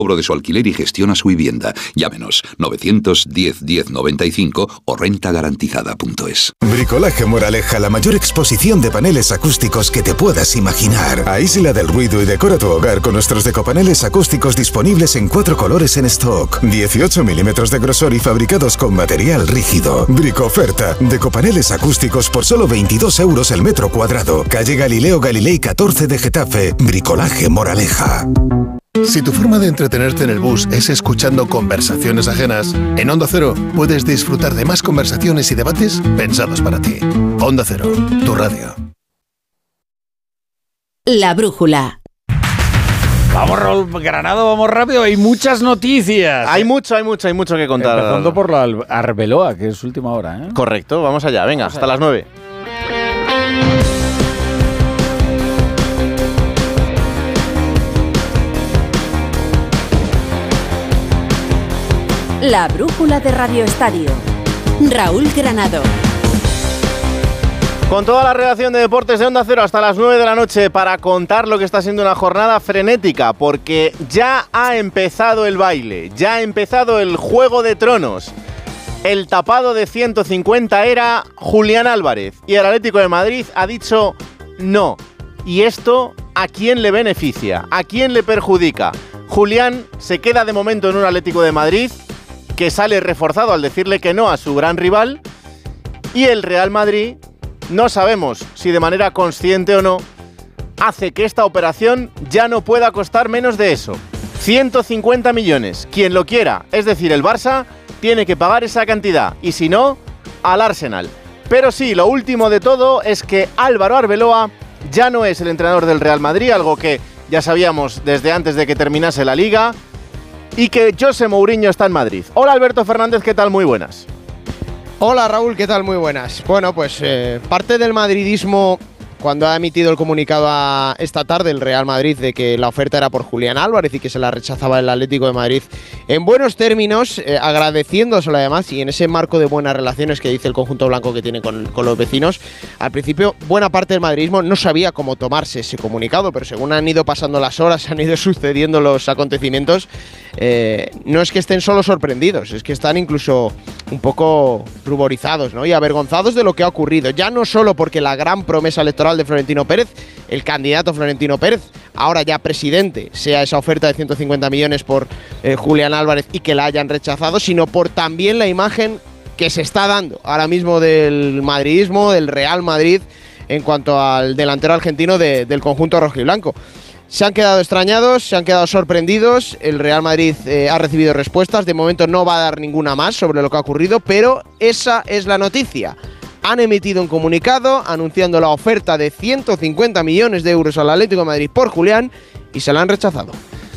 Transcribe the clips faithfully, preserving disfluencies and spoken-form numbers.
cobro de su alquiler y gestiona su vivienda. Llámenos novecientos diez diez noventa y cinco o renta garantizada punto es. Bricolaje Moraleja, la mayor exposición de paneles acústicos que te puedas imaginar. Aísla del ruido y decora tu hogar con nuestros decopaneles acústicos disponibles en cuatro colores en stock. dieciocho milímetros de grosor y fabricados con material rígido. Bricoferta, decopaneles acústicos por solo veintidós euros el metro cuadrado. Calle Galileo Galilei catorce de Getafe. Bricolaje Moraleja. Si tu forma de entretenerte en el bus es escuchando conversaciones ajenas, en Onda Cero puedes disfrutar de más conversaciones y debates pensados para ti. Onda Cero, tu radio. La brújula. Vamos, Raúl Granado, vamos rápido. Hay muchas noticias. Hay mucho, hay mucho, hay mucho que contar. Empezando por la Arbeloa, que es última hora, ¿eh? Correcto, vamos allá. Venga, vamos hasta allá. Las nueve. La brújula de Radio Estadio. Raúl Granado. Con toda la redacción de Deportes de Onda Cero hasta las nueve de la noche para contar lo que está siendo una jornada frenética, porque ya ha empezado el baile, ya ha empezado el Juego de Tronos. El tapado de ciento cincuenta era Julián Álvarez y el Atlético de Madrid ha dicho no. ¿Y esto a quién le beneficia? ¿A quién le perjudica? Julián se queda de momento en un Atlético de Madrid que sale reforzado al decirle que no a su gran rival, y el Real Madrid, no sabemos si de manera consciente o no, hace que esta operación ya no pueda costar menos de eso. ciento cincuenta millones. Quien lo quiera, es decir, el Barça, tiene que pagar esa cantidad, y si no, al Arsenal. Pero sí, lo último de todo es que Álvaro Arbeloa ya no es el entrenador del Real Madrid, algo que ya sabíamos desde antes de que terminase la Liga, y que José Mourinho está en Madrid. Hola Alberto Fernández, ¿qué tal? Muy buenas. Hola Raúl, ¿qué tal? Muy buenas. Bueno, pues eh, parte del madridismo cuando ha emitido el comunicado a esta tarde el Real Madrid de que la oferta era por Julián Álvarez y que se la rechazaba el Atlético de Madrid en buenos términos, eh, agradeciéndoselo además, y en ese marco de buenas relaciones que dice el conjunto blanco que tiene con, con los vecinos. Al principio buena parte del madridismo no sabía cómo tomarse ese comunicado, pero según han ido pasando las horas, han ido sucediendo los acontecimientos, eh, no es que estén solo sorprendidos, es que están incluso un poco ruborizados, ¿no? Y avergonzados de lo que ha ocurrido, ya no solo porque la gran promesa electoral de Florentino Pérez, el candidato Florentino Pérez, ahora ya presidente, sea esa oferta de ciento cincuenta millones por eh, Julián Álvarez y que la hayan rechazado, sino por también la imagen que se está dando ahora mismo del madridismo, del Real Madrid, en cuanto al delantero argentino de, del conjunto rojiblanco. Se han quedado extrañados, se han quedado sorprendidos, el Real Madrid eh, ha recibido respuestas, de momento no va a dar ninguna más sobre lo que ha ocurrido, pero esa es la noticia. Han emitido un comunicado anunciando la oferta de ciento cincuenta millones de euros al Atlético de Madrid por Julián y se la han rechazado.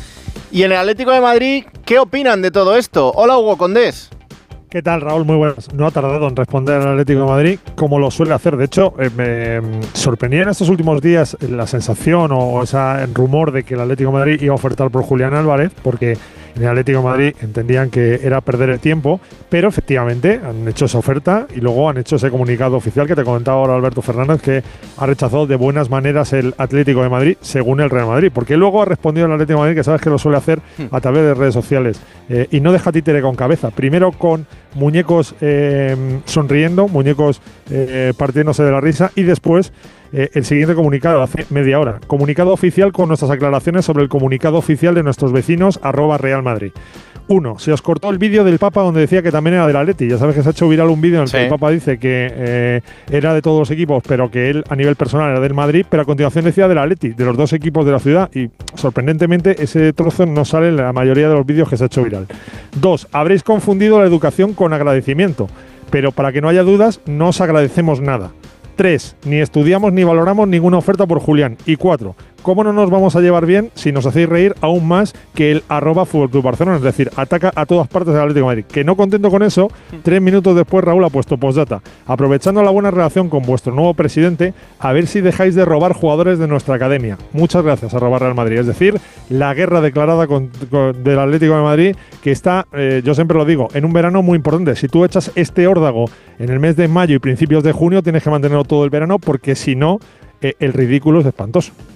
Y en el Atlético de Madrid, ¿qué opinan de todo esto? Hola Hugo Condés. ¿Qué tal, Raúl? Muy buenas. No ha tardado en responder al Atlético de Madrid como lo suele hacer. De hecho, eh, me sorprendía en estos últimos días la sensación o ese rumor de que el Atlético de Madrid iba a ofertar por Julián Álvarez, porque en el Atlético de Madrid entendían que era perder el tiempo, pero efectivamente han hecho esa oferta y luego han hecho ese comunicado oficial que te comentaba ahora Alberto Fernández, que ha rechazado de buenas maneras el Atlético de Madrid según el Real Madrid, porque luego ha respondido el Atlético de Madrid, que sabes que lo suele hacer a través de redes sociales, eh, y no deja títere con cabeza. Primero con muñecos eh, sonriendo, muñecos eh, partiéndose de la risa, y después eh, el siguiente comunicado, hace media hora. Comunicado oficial con nuestras aclaraciones sobre el comunicado oficial de nuestros vecinos, arroba Real Madrid. Uno, se os cortó el vídeo del Papa donde decía que también era del Atleti. Ya sabes que se ha hecho viral un vídeo en el sí. que el Papa dice que eh, era de todos los equipos, pero que él a nivel personal era del Madrid, pero a continuación decía del Atleti, de los dos equipos de la ciudad, y sorprendentemente ese trozo no sale en la mayoría de los vídeos que se ha hecho viral. Dos, habréis confundido la educación con agradecimiento, pero para que no haya dudas, no os agradecemos nada. Tres, ni estudiamos ni valoramos ninguna oferta por Julián. Y cuatro, ¿cómo no nos vamos a llevar bien si nos hacéis reír aún más que el arroba Fútbol Club Barcelona? Es decir, ataca a todas partes del Atlético de Madrid. Que no contento con eso, tres minutos después Raúl ha puesto postdata. Aprovechando la buena relación con vuestro nuevo presidente, a ver si dejáis de robar jugadores de nuestra academia. Muchas gracias, arroba Real Madrid. Es decir, la guerra declarada con, con, del Atlético de Madrid, que está, eh, yo siempre lo digo, en un verano muy importante. Si tú echas este órdago en el mes de mayo y principios de junio, tienes que mantenerlo todo el verano, porque si no, eh, el ridículo es espantoso.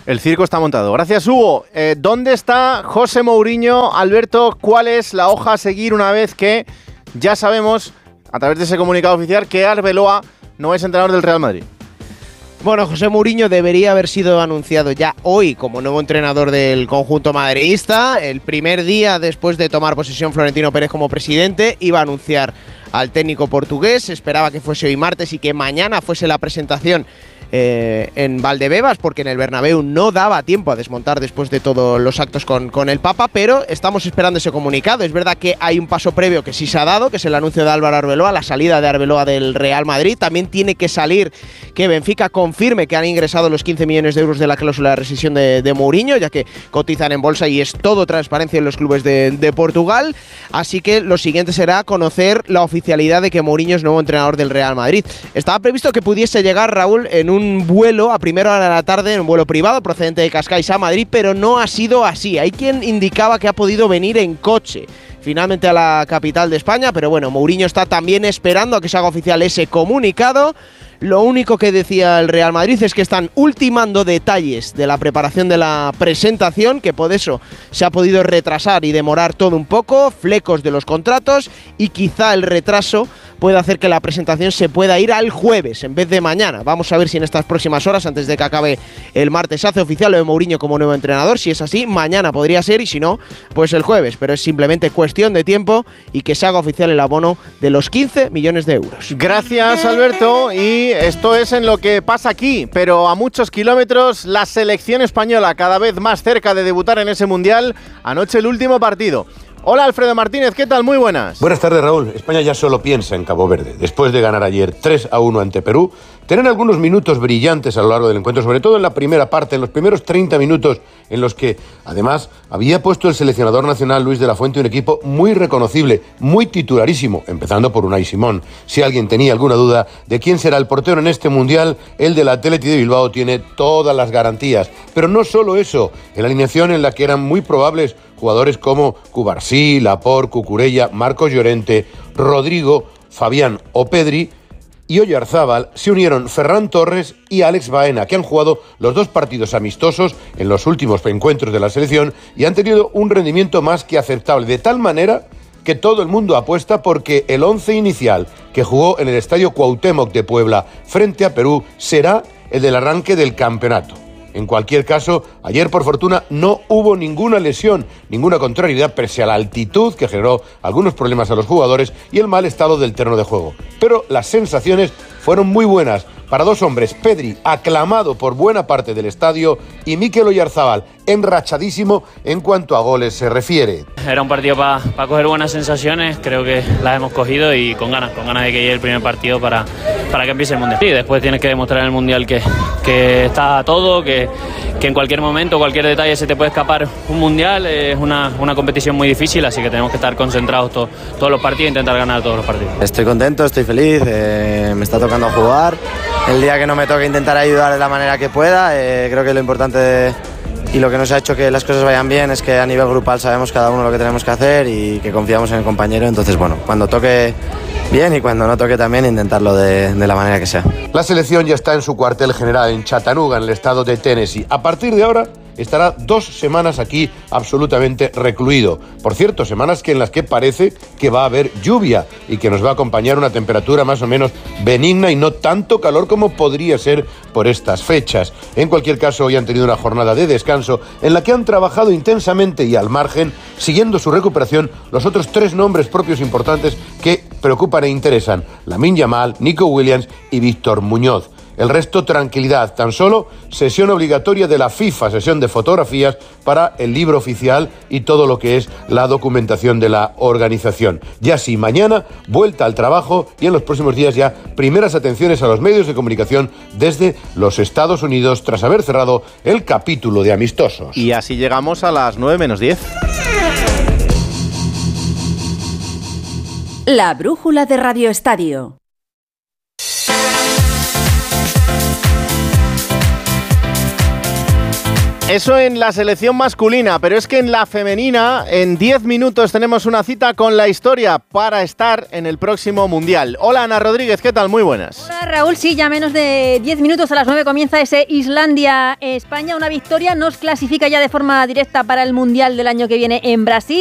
El circo está montado. Gracias, Hugo. Eh, ¿Dónde está José Mourinho? Alberto, ¿cuál es la hoja a seguir una vez que ya sabemos, a través de ese comunicado oficial, que Arbeloa no es entrenador del Real Madrid? Bueno, José Mourinho debería haber sido anunciado ya hoy como nuevo entrenador del conjunto madridista. El primer día después de tomar posesión Florentino Pérez como presidente iba a anunciar al técnico portugués. Esperaba que fuese hoy martes y que mañana fuese la presentación Eh, en Valdebebas, porque en el Bernabéu no daba tiempo a desmontar después de todos los actos con, con el Papa, pero estamos esperando ese comunicado. Es verdad que hay un paso previo que sí se ha dado, que es el anuncio de Álvaro Arbeloa, la salida de Arbeloa del Real Madrid. También tiene que salir que Benfica confirme que han ingresado los quince millones de euros de la cláusula de rescisión de, de Mourinho, ya que cotizan en bolsa y es todo transparencia en los clubes de, de Portugal. Así que lo siguiente será conocer la oficialidad de que Mourinho es nuevo entrenador del Real Madrid. Estaba previsto que pudiese llegar, Raúl, en un un vuelo a primera hora de la tarde, en un vuelo privado procedente de Cascais a Madrid, pero no ha sido así. Hay quien indicaba que ha podido venir en coche finalmente a la capital de España, pero bueno, Mourinho está también esperando a que se haga oficial ese comunicado. Lo único que decía el Real Madrid es que están ultimando detalles de la preparación de la presentación, que por eso se ha podido retrasar y demorar todo un poco, flecos de los contratos, y quizá el retraso puede hacer que la presentación se pueda ir al jueves en vez de mañana. Vamos a ver si en estas próximas horas, antes de que acabe el martes, se hace oficial lo de Mourinho como nuevo entrenador. Si es así, mañana podría ser, y si no, pues el jueves. Pero es simplemente cuestión de tiempo y que se haga oficial el abono de los quince millones de euros. Gracias, Alberto. Y esto es en lo que pasa aquí, pero a muchos kilómetros, la selección española cada vez más cerca de debutar en ese Mundial. Anoche el último partido. Hola, Alfredo Martínez, ¿qué tal? Muy buenas. Buenas tardes, Raúl. España ya solo piensa en Cabo Verde. Después de ganar ayer tres a uno ante Perú, tener algunos minutos brillantes a lo largo del encuentro, sobre todo en la primera parte, en los primeros treinta minutos, en los que, además, había puesto el seleccionador nacional Luis de la Fuente un equipo muy reconocible, muy titularísimo, empezando por Unai Simón. Si alguien tenía alguna duda de quién será el portero en este Mundial, el del Athletic de Bilbao tiene todas las garantías. Pero no solo eso, en la alineación en la que eran muy probables jugadores como Cubarsí, Laporte, Cucurella, Marcos Llorente, Rodrigo, Fabián o Pedri y Oyarzábal, se unieron Ferran Torres y Alex Baena, que han jugado los dos partidos amistosos en los últimos encuentros de la selección y han tenido un rendimiento más que aceptable, de tal manera que todo el mundo apuesta porque el once inicial que jugó en el Estadio Cuauhtémoc de Puebla frente a Perú será el del arranque del campeonato. En cualquier caso, ayer por fortuna no hubo ninguna lesión, ninguna contrariedad pese a la altitud que generó algunos problemas a los jugadores y el mal estado del terreno de juego. Pero las sensaciones fueron muy buenas para dos hombres, Pedri, aclamado por buena parte del estadio, y Mikel Oyarzábal, enrachadísimo en cuanto a goles se refiere. Era un partido para pa coger buenas sensaciones, creo que las hemos cogido y con ganas, con ganas de que llegue el primer partido para, para que empiece el Mundial. Y después tienes que demostrar en el Mundial que, que está todo, que, que en cualquier momento, cualquier detalle se te puede escapar un Mundial. Es una, una competición muy difícil, así que tenemos que estar concentrados to, todos los partidos e intentar ganar todos los partidos. Estoy contento, estoy feliz, eh, me está tocando jugar. El día que no me toque intentar ayudar de la manera que pueda, eh, creo que lo importante de, y lo que nos ha hecho que las cosas vayan bien es que a nivel grupal sabemos cada uno lo que tenemos que hacer y que confiamos en el compañero. Entonces, bueno, cuando toque bien y cuando no toque también, intentarlo de, de la manera que sea. La selección ya está en su cuartel general en Chattanooga, en el estado de Tennessee. A partir de ahora estará dos semanas aquí absolutamente recluido. Por cierto, semanas que en las que parece que va a haber lluvia y que nos va a acompañar una temperatura más o menos benigna y no tanto calor como podría ser por estas fechas. En cualquier caso, hoy han tenido una jornada de descanso en la que han trabajado intensamente y al margen, siguiendo su recuperación, los otros tres nombres propios importantes que preocupan e interesan: Lamine Yamal, Nico Williams y Víctor Muñoz. El resto, tranquilidad, tan solo sesión obligatoria de la FIFA, sesión de fotografías para el libro oficial y todo lo que es la documentación de la organización. Ya sí, mañana, vuelta al trabajo y en los próximos días ya primeras atenciones a los medios de comunicación desde los Estados Unidos tras haber cerrado el capítulo de amistosos. Y así llegamos a las nueve menos diez. La brújula de Radio Estadio. Eso en la selección masculina, pero es que en la femenina, en diez minutos tenemos una cita con la historia para estar en el próximo Mundial. Hola Ana Rodríguez, ¿qué tal? Muy buenas. Hola Raúl, sí, ya menos de diez minutos, a las nueve comienza ese Islandia-España. Una victoria nos clasifica ya de forma directa para el Mundial del año que viene en Brasil.